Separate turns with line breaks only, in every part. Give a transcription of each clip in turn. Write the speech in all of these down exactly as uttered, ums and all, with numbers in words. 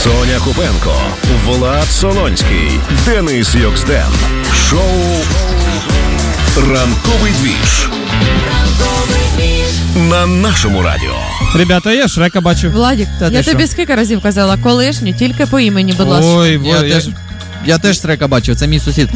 Соня Купенко, Влад Солонський, Денис Йоксден. Шоу «Ранковий двіж» на нашому радіо.
Ребята, я Шрека бачу.
Владік,
Та
я
ти
тобі
що?
скільки разів казала, колишню, тільки по імені, будь ласка.
Ой, бо
Я
я...
теж, я теж Шрека бачив, це мій сусід.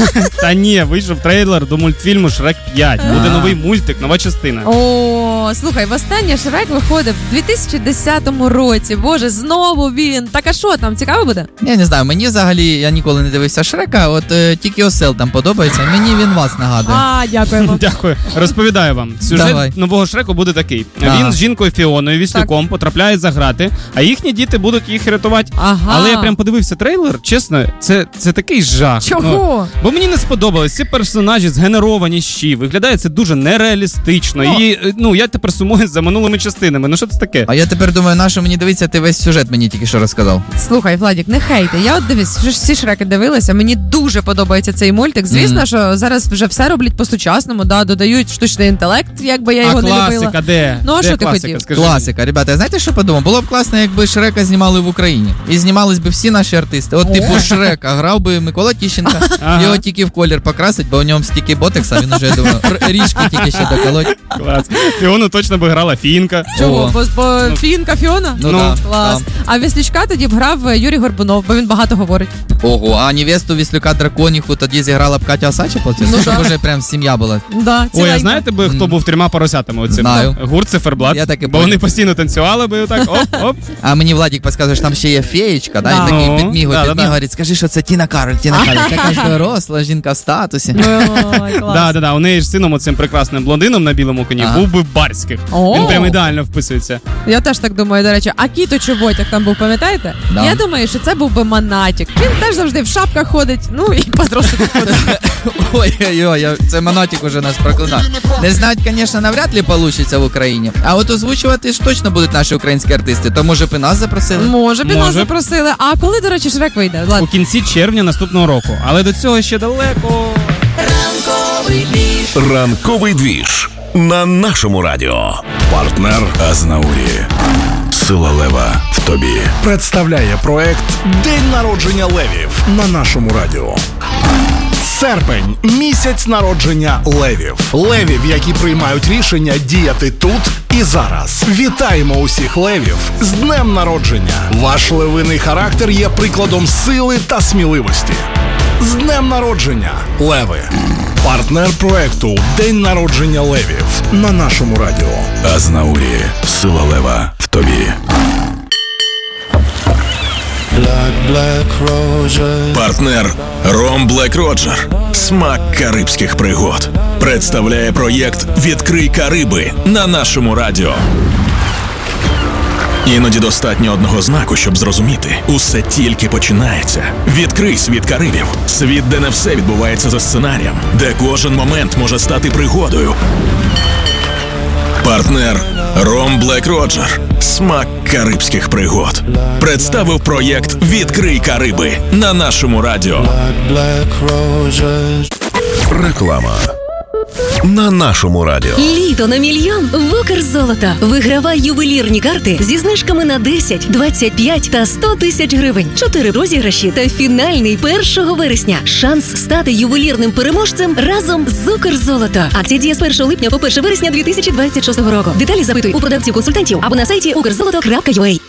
Та ні, вийшов трейлер до мультфільму Шрек п'ять. Буде новий мультик, нова частина.
О, слухай, востаннє Шрек виходив в дві тисячі десятому році. Боже, знову він. Так а що там, цікаво буде?
Я не знаю, мені взагалі, я ніколи не дивився Шрека, от е, тільки Осел там подобається, мені він вас нагадує.
А, дякуємо.
Дякую. Розповідаю вам. Сюжет
Давай.
нового Шреку буде такий.
Ага.
Він з жінкою Фіоною, Віслюком, потрапляє за грати, а їхні діти будуть їх рятувати.
Ага.
Але я прям подивився трейлер, чесно, це, це такий жах.
Чого?
Ну, бо мені не сподобалось. Ці персонажі згенеровані щі. Виглядає це дуже нереалістично.
Ну.
І ну, я тепер сумую за минулими частинами. Ну що це таке?
А я тепер думаю, на що мені дивитися, ти весь сюжет мені тільки що розказав.
Слухай, Владік, не хейте. Я от дивись, вже ж всі Шреки дивилися. Мені дуже подобається цей мультик. Звісно,
Мгм.
що зараз вже все роблять по-сучасному, да, додають штучний інтелект, якби я
А
його не любила.
класика де?
Ну, а
Де
що ти
класика,
хотів?
скажи?
Класика, ребята, знаєте, що подумав? Було б класно, якби Шрека знімали в Україні. І знімались би всі наші артисти. От типу Шрека грав би Микола Тіщенко,
Ага.
його тільки в колір покрасить, бо у ньому стільки ботекса, він уже, я думаю, р- ріжки тільки ще доколоть.
Клас. Фіону точно би грала Фінка.
Чого?
О.
Бо, бо Фінка Фіона?
Ну,
Ну,
да,
Клас.
да.
А Віслючка тоді б грав Юрій Горбунов, бо він багато говорить.
Ого, а невесту Віслюка Драконіху тоді зіграла б Катя Осадча,
Ну,
щоб
да.
уже прям сім'я була.
Да,
Ой, а
ціленька.
знаєте би, хто був трьома поросятами оцим?
Знаю.
Гурт Циферблат.
Я так і
Бо
понял.
вони постійно танцювали би отак, оп-оп.
А мені Владік підказує, що там ще є феєчка, да,
Да.
і такий
Ну,
підмігує,
да, да,
підмігує,
да.
говорить, скажи, що це Тіна Кароль, Тіна Кароль, така ж доросла, жінка в статусі.
Ой, клас.
Да, да, да. У неї ж сином оцим прекрасним блондином на білому коні
Ага.
був би Барських.
О.
Він прям ідеально вписується.
Я теж так думаю, до речі. А Кіто Чоботяк там був, пам'ятаєте?
Да.
Я думаю, що це був би Монатік. Він теж завжди в шапках ходить, ну і позростити ходить.
Ой-ой-ой, я- це Монатік уже нас проклинав. Не знать, звісно, навряд ли вийде в Україні. А от озвучувати ж точно будуть наші українські артисти, то може б і нас запросили.
Може б і нас
Може.
запросили. А коли, до речі, Шрек вийде?
У
Влад?
кінці червня наступного року. Але до цього ще далеко.
«Ранковий двіж» на нашому радіо. Партнер Азнаурі. Сила лева в тобі.
Представляє проект «День народження левів» на нашому радіо. Серпень – місяць народження левів. Левів, які приймають рішення діяти тут і зараз. Вітаємо усіх левів з днем народження. Ваш левиний характер є прикладом сили та сміливості. З днем народження, леви! Партнер проекту «День народження левів» на нашому радіо.
Азнаурі. Сила лева в тобі. Партнер Ром Блек Роджер. Смак карибських пригод. Представляє проєкт «Відкрий Кариби» на нашому радіо. Іноді достатньо одного знаку, щоб зрозуміти. Усе тільки починається. Відкрий світ Карибів. Світ, де не все відбувається за сценарієм. Де кожен момент може стати пригодою. Партнер Ром Блек Роджер. Смак карибських пригод. Представив проєкт «Відкрий Кариби» на нашому радіо. Реклама. На нашому радіо.
Літо на мільйон в Укрзолото. Вигравай ювелірні карти зі знижками на десять, двадцять п'ять та сто тисяч гривень. Чотири розіграші та фінальний першого вересня. Шанс стати ювелірним переможцем разом з Укрзолото. Акція діє з першого липня по перше вересня дві тисячі двадцять шостого року. Деталі запитуй у продавців-консультантів або на сайті укрзолото крапка ю а.